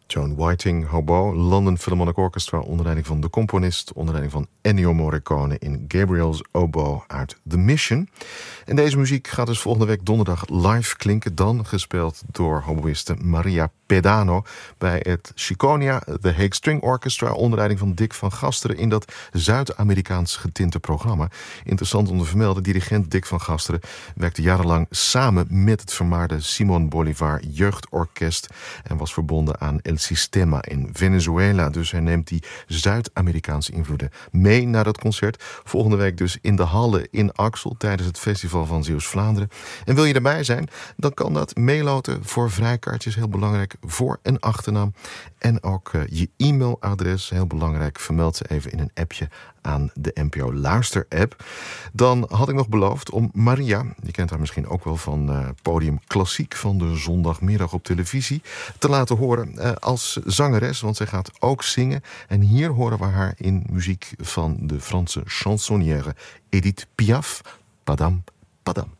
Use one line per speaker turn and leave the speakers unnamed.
Joan Whiting, Hobo, London Philharmonic Orchestra onder leiding van de componist, onder leiding van Ennio Morricone in Gabriel's Oboe uit The Mission. En deze muziek gaat dus volgende week donderdag live klinken, dan gespeeld door hoboïste Maria Pedano bij het Chiconia, The Hague String Orchestra, onder leiding van Dick van Gasteren in dat Zuid-Amerikaans getinte programma. Interessant om te vermelden, dirigent Dick van Gasteren werkte jarenlang samen met het vermaarde Simon Bolivar Jeugdorkest en was verbonden aan El Sistema in Venezuela. Dus hij neemt die Zuid-Amerikaanse invloeden mee naar dat concert. Volgende week dus in de Halle in Axel tijdens het Festival van Zeeuws-Vlaanderen. En wil je erbij zijn, dan kan dat meeloten voor vrijkaartjes, heel belangrijk, voor- en achternaam. En ook je e-mailadres, heel belangrijk, vermeld ze even in een appje aan de NPO Luister-app. Dan had ik nog beloofd om Maria, je kent haar misschien ook wel van Podium Klassiek van de zondagmiddag op televisie, te laten horen als zangeres, want zij gaat ook zingen. En hier horen we haar in muziek van de Franse chansonnière Edith Piaf. Padam, padam.